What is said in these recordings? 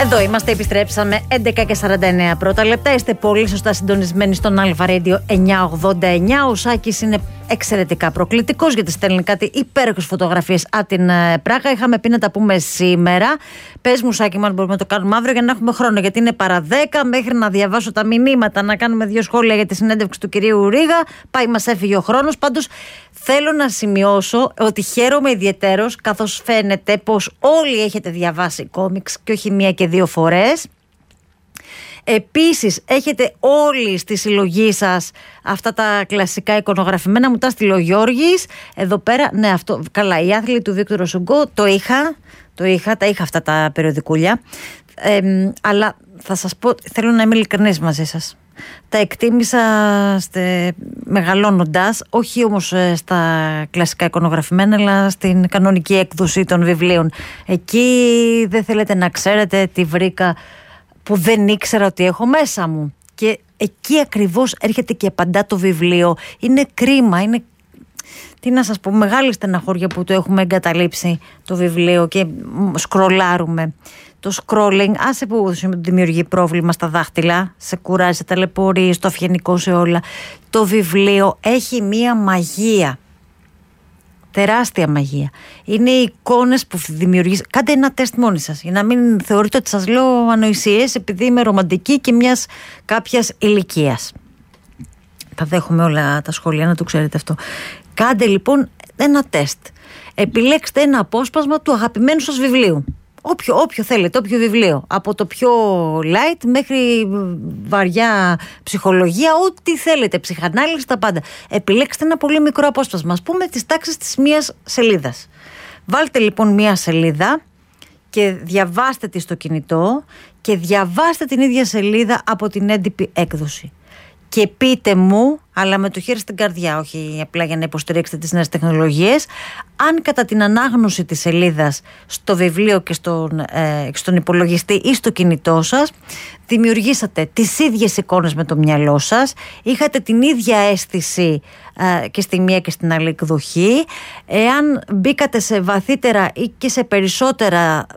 Εδώ είμαστε, επιστρέψαμε 11:49 πρώτα λεπτά. Είστε πολύ σωστά συντονισμένοι στον Αλφα Radio 989. Ο Σάκης είναι εξαιρετικά προκλητικός γιατί στέλνει κάτι υπέροχες φωτογραφίες από την Πράγα. Είχαμε πει να τα πούμε σήμερα. Πες μου, Σάκη, μάλλον μπορούμε να το κάνουμε αύριο για να έχουμε χρόνο. Γιατί είναι παρά 10 μέχρι να διαβάσω τα μηνύματα, να κάνουμε 2 σχόλια για τη συνέντευξη του κυρίου Ρίγα. Πάει, μας έφυγε ο χρόνος. Πάντως θέλω να σημειώσω ότι χαίρομαι ιδιαιτέρως, καθώς φαίνεται πως όλοι έχετε διαβάσει κόμιξ και όχι μία και 2 φορές. Επίσης έχετε όλοι στη συλλογή σας αυτά τα κλασικά εικονογραφημένα. Μου τα στείλε ο Γιώργης εδώ πέρα. Ναι, αυτό καλά, η άθλη του Βίκτορο Σουγκό τα είχα αυτά τα περιοδικούλια, αλλά θα σας πω, θέλω να είμαι ειλικρινής μαζί σας. Τα εκτίμησα μεγαλώνοντας, όχι όμως στα κλασικά εικονογραφημένα, αλλά στην κανονική έκδοση των βιβλίων. Εκεί δεν θέλετε να ξέρετε τι βρήκα που δεν ήξερα ότι έχω μέσα μου. Και εκεί ακριβώς έρχεται και απαντά το βιβλίο. Είναι κρίμα, είναι, τι να σας πω, μεγάλη στεναχώρια που το έχουμε εγκαταλείψει το βιβλίο και σκρολάρουμε. Το scrolling, άσε που δημιουργεί πρόβλημα στα δάχτυλα, σε κουράζει, σε ταλαιπωρεί, στο αυγενικό, σε όλα. Το βιβλίο έχει μία μαγεία. Τεράστια μαγεία. Είναι οι εικόνες που δημιουργείς. Κάντε ένα τεστ μόνοι σας, για να μην θεωρείτε ότι σας λέω ανοησίες, επειδή είμαι ρομαντική και μιας κάποιας ηλικίας. Τα δέχομαι όλα τα σχόλια, να το ξέρετε αυτό. Κάντε λοιπόν ένα τεστ. Επιλέξτε ένα απόσπασμα του αγαπημένου σας βιβλίου. Όποιο θέλετε, όποιο βιβλίο. Από το πιο light μέχρι βαριά ψυχολογία, ό,τι θέλετε, ψυχανάλυση, τα πάντα. Επιλέξτε ένα πολύ μικρό απόσπασμα, ας πούμε της τάξης της μίας σελίδας. Βάλτε λοιπόν μία σελίδα και διαβάστε τη στο κινητό και διαβάστε την ίδια σελίδα από την έντυπη έκδοση. Και πείτε μου, αλλά με το χέρι στην καρδιά, όχι απλά για να υποστηρίξετε τις νέες τεχνολογίες, αν κατά την ανάγνωση της σελίδας στο βιβλίο και στον υπολογιστή ή στο κινητό σας δημιουργήσατε τις ίδιες εικόνες με το μυαλό σας, είχατε την ίδια αίσθηση και στη μία και στην άλλη εκδοχή, εάν μπήκατε σε βαθύτερα ή και σε περισσότερα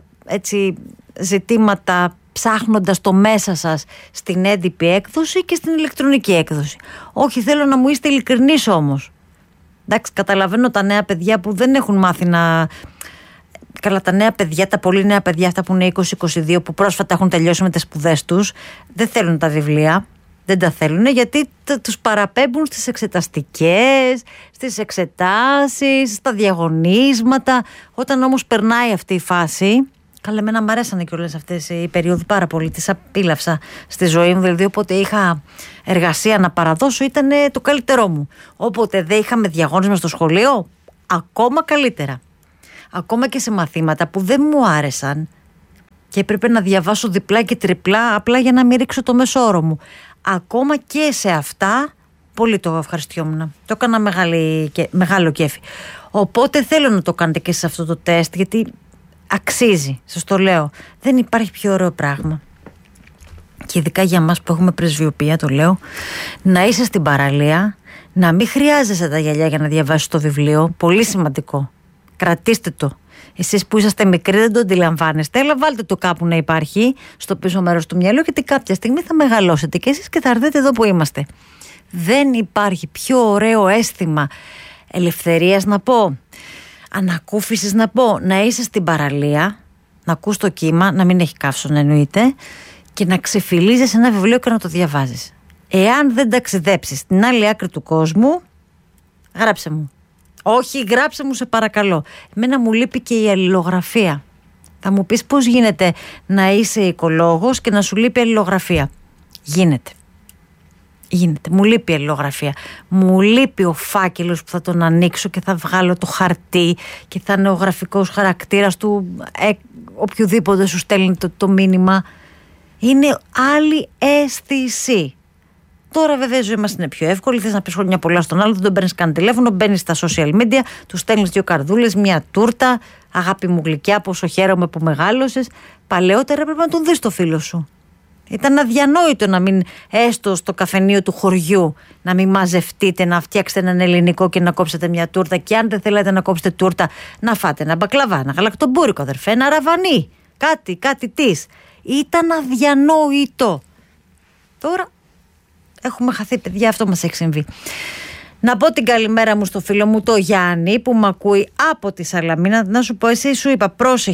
ζητήματα ψάχνοντας το μέσα σας στην έντυπη έκδοση και στην ηλεκτρονική έκδοση. Όχι, θέλω να μου είστε ειλικρινείς όμως. Εντάξει, καταλαβαίνω τα νέα παιδιά που δεν έχουν μάθει να... Καλά, τα νέα παιδιά, τα πολύ νέα παιδιά, αυτά που είναι 20-22, που πρόσφατα έχουν τελειώσει με τις σπουδές τους, δεν θέλουν τα βιβλία. Δεν τα θέλουν γιατί τους παραπέμπουν στις εξεταστικές, στις εξετάσεις, στα διαγωνίσματα. Όταν όμως περνάει αυτή η φάση... Καλά, εμένα μου αρέσανε και όλες αυτές οι περίοδοι πάρα πολύ. Τις απίλαυσα στη ζωή μου. Δηλαδή, όποτε είχα εργασία να παραδώσω, ήταν το καλύτερό μου. Όποτε δεν είχαμε διαγώνισμα στο σχολείο, ακόμα καλύτερα. Ακόμα και σε μαθήματα που δεν μου άρεσαν και έπρεπε να διαβάσω διπλά και τριπλά, απλά για να μην ρίξω το μεσόωρο μου. Ακόμα και σε αυτά, πολύ το ευχαριστιόμουν. Το έκανα μεγάλο κέφι. Οπότε θέλω να το κάνετε και σε αυτό το τεστ, γιατί αξίζει, σας το λέω. Δεν υπάρχει πιο ωραίο πράγμα. Και ειδικά για μας που έχουμε πρεσβειοποία, το λέω, να είσαι στην παραλία, να μην χρειάζεσαι τα γυαλιά για να διαβάσεις το βιβλίο. Πολύ σημαντικό. Κρατήστε το. Εσείς που είσαστε μικροί δεν το αντιλαμβάνεστε, αλλά βάλτε το κάπου να υπάρχει στο πίσω μέρος του μυαλού, γιατί κάποια στιγμή θα μεγαλώσετε και εσείς και θα έρθετε εδώ που είμαστε. Δεν υπάρχει πιο ωραίο αίσθημα ελευθερίας, να πω, ανακούφισης, να πω, να είσαι στην παραλία, να ακούς το κύμα, να μην έχει καύσωνα εννοείται, και να ξεφυλίζεις ένα βιβλίο και να το διαβάζεις. Εάν δεν ταξιδέψεις στην άλλη άκρη του κόσμου, γράψε μου. Όχι, γράψε μου σε παρακαλώ. Εμένα μου λείπει και η αλληλογραφία. Θα μου πεις πώς γίνεται να είσαι οικολόγος και να σου λείπει η αλληλογραφία. Γίνεται. Μου λείπει η αλληλογραφία. Μου λείπει ο φάκελος που θα τον ανοίξω και θα βγάλω το χαρτί και θα είναι ο γραφικός χαρακτήρας του οποιοδήποτε σου στέλνει το μήνυμα. Είναι άλλη αίσθηση. Τώρα βέβαια η ζωή μας είναι πιο εύκολη. Θες να πεις χρόνια πολλά στον άλλο, δεν τον παίρνεις καν τηλέφωνο, μπαίνεις στα social media, του στέλνεις 2 καρδούλες, μια τούρτα. Αγάπη μου γλυκιά, πόσο χαίρομαι που μεγάλωσες. Παλαιότερα έπρεπε να τον δεις το φίλο σου. Ήταν αδιανόητο να μην, έστω στο καφενείο του χωριού, να μην μαζευτείτε, να φτιάξετε έναν ελληνικό και να κόψετε μια τούρτα. Και αν δεν θέλετε να κόψετε τούρτα, να φάτε ένα μπακλαβά, ένα γαλακτομπούρικο, αδερφέ, ένα ραβανί. Κάτι της. Ήταν αδιανόητο. Τώρα έχουμε χαθεί, παιδιά, αυτό μας έχει συμβεί. Να πω την καλημέρα μου στο φίλο μου το Γιάννη που με ακούει από τη Σαλαμίνα. Να σου πω, εσύ σου είπα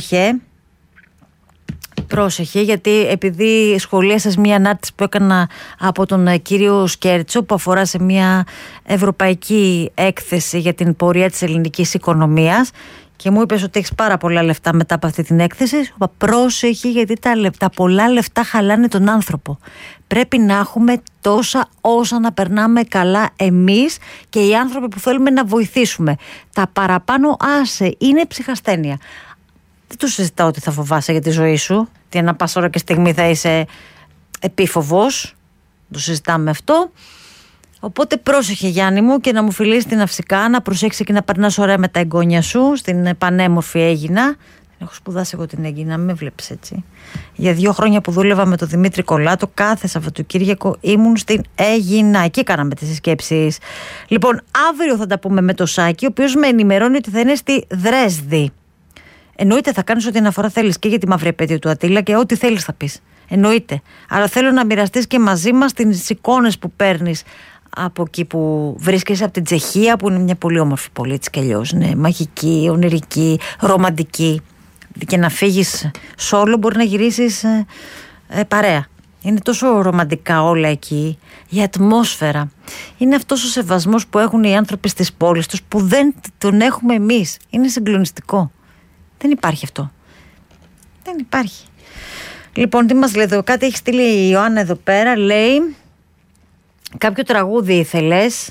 πρόσεχε, γιατί επειδή σχολίασες μια ανάρτηση που έκανα από τον κύριο Σκέρτσο που αφορά σε μια ευρωπαϊκή έκθεση για την πορεία της ελληνικής οικονομίας και μου είπες ότι έχεις πάρα πολλά λεφτά μετά από αυτή την έκθεση, σου είπα πρόσεχε, γιατί τα πολλά λεφτά χαλάνε τον άνθρωπο. Πρέπει να έχουμε τόσα όσα να περνάμε καλά εμείς και οι άνθρωποι που θέλουμε να βοηθήσουμε. Τα παραπάνω άσε, είναι ψυχασθένεια. Δεν το συζητάω ότι θα φοβάσαι για τη ζωή σου, ότι ανά πάσα ώρα και στιγμή θα είσαι επίφοβος. Το συζητάμε αυτό. Οπότε πρόσεχε, Γιάννη μου, και να μου φιλείς την Αυσικά, να προσέξεις και να περνάς ωραία με τα εγγόνια σου στην πανέμορφη Αίγινα. Έχω σπουδάσει εγώ την Αίγινα, μην με βλέπεις έτσι. Για 2 χρόνια που δούλευα με τον Δημήτρη Κολάτο, κάθε Σαββατοκύριακο ήμουν στην Αίγινα. Εκεί κάναμε τις συσκέψεις. Λοιπόν, αύριο θα τα πούμε με το Σάκη, ο οποίος με ενημερώνει ότι θα είναι στη Δρέσδη. Εννοείται, θα κάνεις ό,τι αναφορά θέλεις και για τη μαύρη επέτειο του Αττήλα και ό,τι θέλεις θα πεις. Εννοείται. Αλλά θέλω να μοιραστείς και μαζί μας τις εικόνες που παίρνεις από εκεί που βρίσκεσαι, από την Τσεχία, που είναι μια πολύ όμορφη πόλη, έτσι κι αλλιώς. Είναι μαγική, ονειρική, ρομαντική. Και να φύγεις σόλο μπορεί να γυρίσεις παρέα. Είναι τόσο ρομαντικά όλα εκεί. Η ατμόσφαιρα. Είναι αυτός ο σεβασμός που έχουν οι άνθρωποι στις πόλεις τους που δεν τον έχουμε εμείς. Είναι συγκλονιστικό. Δεν υπάρχει αυτό. Δεν υπάρχει. Λοιπόν, τι μας λέει εδώ, κάτι έχει στείλει η Ιωάννα εδώ πέρα, λέει κάποιο τραγούδι ήθελες.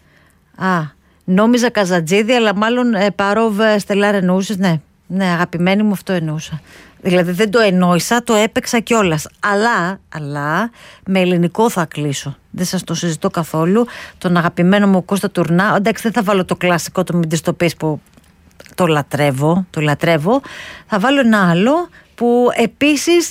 Νόμιζα Καζατζίδη, αλλά μάλλον Παρόβ Στελάρ εννοούσες. Ναι, αγαπημένη μου, αυτό εννοούσα. Δηλαδή δεν το εννοήσα, το έπαιξα κιόλας. Αλλά με ελληνικό θα κλείσω. Δεν σας το συζητώ καθόλου. Τον αγαπημένο μου Κώστα Τουρνά. Εντάξει, δεν θα βάλω το κλασικό, το μην της το πεις, που το λατρεύω. Θα βάλω ένα άλλο που επίσης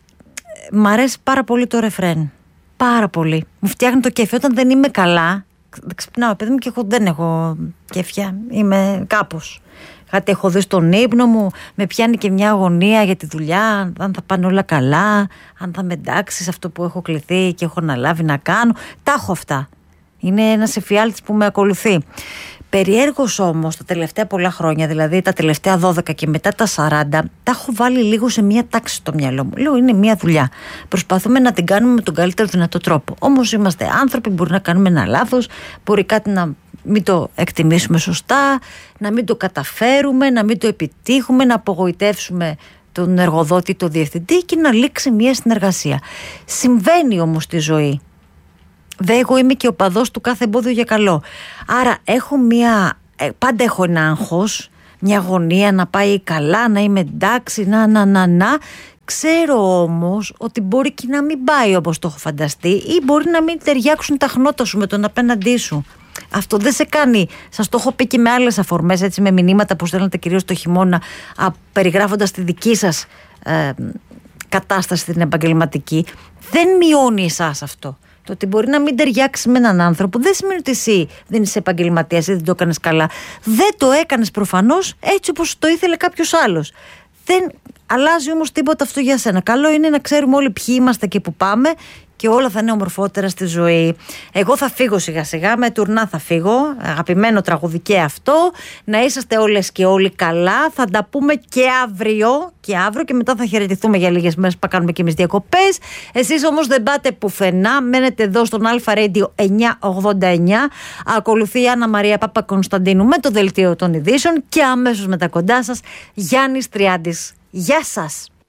μ' αρέσει πάρα πολύ, το ρεφρέν. Πάρα πολύ. Μου φτιάχνει το κέφι. Όταν δεν είμαι καλά, ξυπνάω, παιδί μου, και δεν έχω κέφια. Είμαι κάπως. Κάτι έχω δει στον ύπνο μου, με πιάνει και μια αγωνία για τη δουλειά, αν θα πάνε όλα καλά, αν θα με εντάξει σε αυτό που έχω κληθεί και έχω αναλάβει να κάνω. Τα έχω αυτά. Είναι ένας εφιάλτης που με ακολουθεί. Περιέργως όμως τα τελευταία πολλά χρόνια, δηλαδή τα τελευταία 12 και μετά τα 40, τα έχω βάλει λίγο σε μία τάξη στο μυαλό μου. Λέω, είναι μία δουλειά. Προσπαθούμε να την κάνουμε με τον καλύτερο δυνατό τρόπο. Όμως είμαστε άνθρωποι, μπορεί να κάνουμε ένα λάθος, μπορεί κάτι να μην το εκτιμήσουμε σωστά, να μην το καταφέρουμε, να μην το επιτύχουμε, να απογοητεύσουμε τον εργοδότη, τον διευθυντή και να λήξει μία συνεργασία. Συμβαίνει όμως στη ζωή. Εγώ είμαι και ο παδός του κάθε εμπόδιο για καλό. Άρα πάντα έχω ένα άγχος, μια αγωνία να πάει καλά, να είμαι εντάξει, να. Ξέρω όμως ότι μπορεί και να μην πάει όπως το έχω φανταστεί ή μπορεί να μην ταιριάξουν τα χνότα σου με τον απέναντί σου. Αυτό δεν σε κάνει, σας το έχω πει και με άλλες αφορμές, έτσι, με μηνύματα που στέλνετε κυρίως το χειμώνα, περιγράφοντας τη δική σας κατάσταση την επαγγελματική. Δεν μειώνει εσάς αυτό. Το ότι μπορεί να μην ταιριάξει με έναν άνθρωπο δεν σημαίνει ότι εσύ δεν είσαι επαγγελματίας ή δεν το έκανες καλά. Δεν το έκανες προφανώς έτσι όπως το ήθελε κάποιος άλλος. Δεν αλλάζει όμως τίποτα αυτό για σένα. Καλό είναι να ξέρουμε όλοι ποιοι είμαστε και που πάμε και όλα θα είναι ομορφότερα στη ζωή. Εγώ θα φύγω σιγά σιγά, με Τουρνά θα φύγω, αγαπημένο τραγούδι και αυτό. Να είσαστε όλες και όλοι καλά. Θα τα πούμε και αύριο και μετά θα χαιρετηθούμε για λίγες μέρες που θα κάνουμε και εμείς διακοπές. Εσείς όμως δεν πάτε πουθενά, μένετε εδώ στον Αλφα Radio 989. Ακολουθεί η Άννα Μαρία Παπα-Κωνσταντίνου με το δελτίο των ειδήσεων και αμέσως μετά κοντά σας Γιάννης Τριάντης. Γεια σας!